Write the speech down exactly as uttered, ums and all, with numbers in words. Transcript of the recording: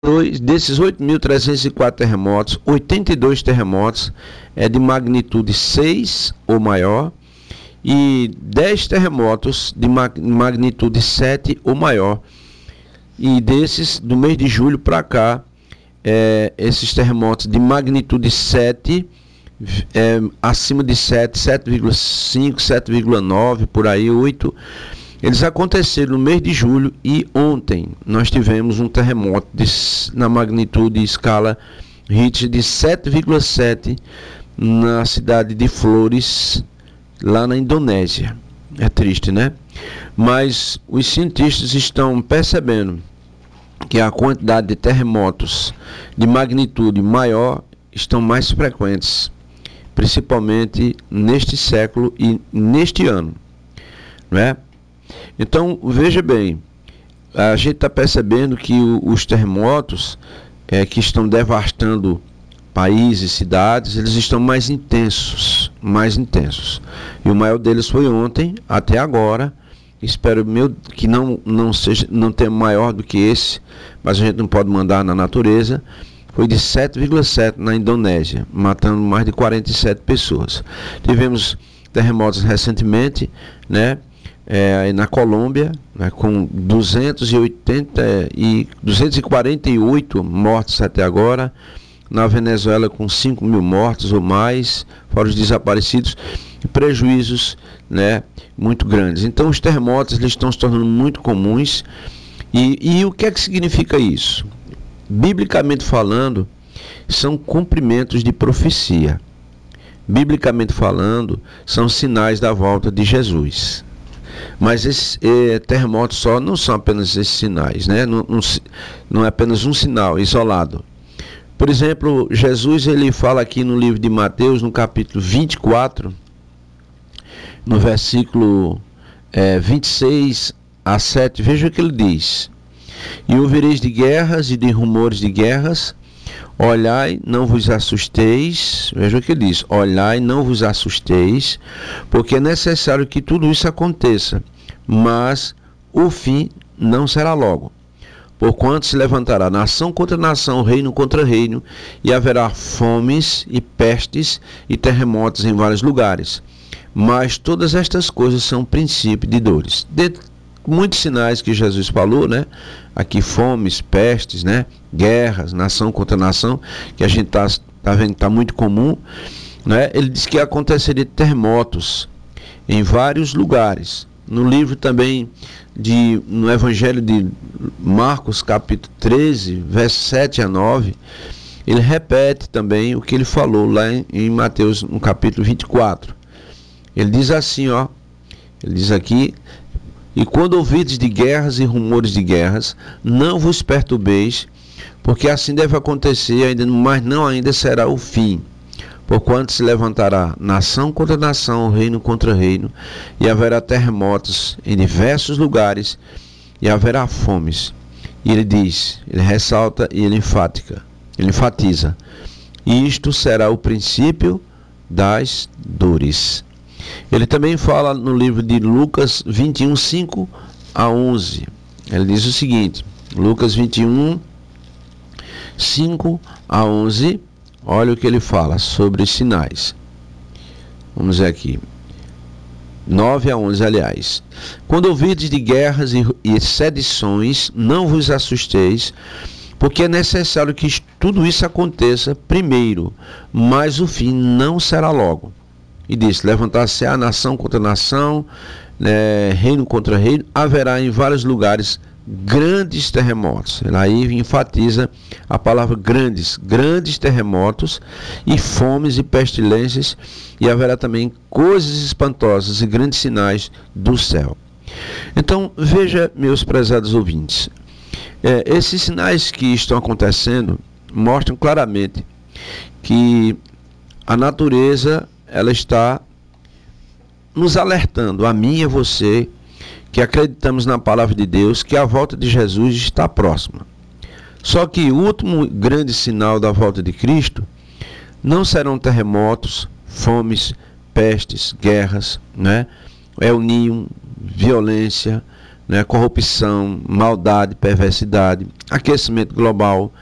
Desses oito mil trezentos e quatro terremotos, oitenta e dois terremotos é de magnitude seis ou maior e dez terremotos de magnitude sete ou maior. E desses, do mês de julho para cá, é, esses terremotos de magnitude sete, é, acima de sete, sete vírgula cinco, sete vírgula nove, por aí, oito, eles aconteceram no mês de julho. E ontem nós tivemos um terremoto de, na magnitude escala Richter de sete vírgula sete na cidade de Flores, lá na Indonésia. É triste, né? Mas os cientistas estão percebendo que a quantidade de terremotos de magnitude maior estão mais frequentes, principalmente neste século e neste ano, não é? Então, veja bem, a gente está percebendo que o, os terremotos é, que estão devastando países, cidades, eles estão mais intensos, mais intensos. E o maior deles foi ontem, até agora. Espero meu, que não, não, seja, não tenha maior do que esse, mas a gente não pode mandar na natureza. Foi de sete vírgula sete na Indonésia, matando mais de quarenta e sete pessoas. Tivemos terremotos recentemente, né? É, na Colômbia, né, com duzentos e oitenta e duzentos e quarenta e oito mortos até agora. Na Venezuela, com cinco mil mortos ou mais, fora os desaparecidos, e prejuízos, né, muito grandes. Então, os terremotos eles estão se tornando muito comuns. E, e o que é que significa isso? Biblicamente falando, são cumprimentos de profecia. Biblicamente falando, são sinais da volta de Jesus. Mas esses eh, terremotos só não são apenas esses sinais, né? Não, não, não é apenas um sinal isolado. Por exemplo, Jesus ele fala aqui no livro de Mateus, no capítulo vinte e quatro, no versículo eh, vinte e seis a sete, veja o que ele diz: e ouvireis de guerras e de rumores de guerras, olhai, não vos assusteis. Veja o que ele diz: olhai, não vos assusteis, porque é necessário que tudo isso aconteça, mas o fim não será logo. Porquanto se levantará nação contra nação, reino contra reino, e haverá fomes e pestes e terremotos em vários lugares. Mas todas estas coisas são princípio de dores. De muitos sinais que Jesus falou, né? Aqui fomes, pestes, né? Guerras, nação contra nação, que a gente está tá vendo que está muito comum, né? Ele diz que aconteceria terremotos em vários lugares. No livro também, de, no Evangelho de Marcos, capítulo treze, versos sete a nove, ele repete também o que ele falou lá em, em Mateus, no capítulo vinte e quatro. Ele diz assim, ó, ele diz aqui: e quando ouvides de guerras e rumores de guerras, não vos perturbeis, porque assim deve acontecer, ainda, mas não ainda será o fim. Porquanto se levantará nação contra nação, reino contra reino, e haverá terremotos em diversos lugares, e haverá fomes. E ele diz, ele ressalta e ele enfática, ele enfatiza: isto será o princípio das dores. Ele também fala no livro de Lucas vinte e um, cinco a onze. Ele diz o seguinte, Lucas vinte e um, cinco a onze, olha o que ele fala sobre os sinais. Vamos ver aqui. nove a onze, aliás. Quando ouvides de guerras e, e sedições, não vos assusteis, porque é necessário que tudo isso aconteça primeiro, mas o fim não será logo. E diz: levantar-se a nação contra nação, né, reino contra reino, haverá em vários lugares grandes terremotos. Ele aí enfatiza a palavra grandes, grandes terremotos e fomes e pestilências, e haverá também coisas espantosas e grandes sinais do céu. Então, veja, meus prezados ouvintes, é, esses sinais que estão acontecendo mostram claramente que a natureza ela está nos alertando, a mim e a você, que acreditamos na palavra de Deus, que a volta de Jesus está próxima. Só que o último grande sinal da volta de Cristo não serão terremotos, fomes, pestes, guerras, né? El Ninho, violência, né, corrupção, maldade, perversidade, aquecimento global,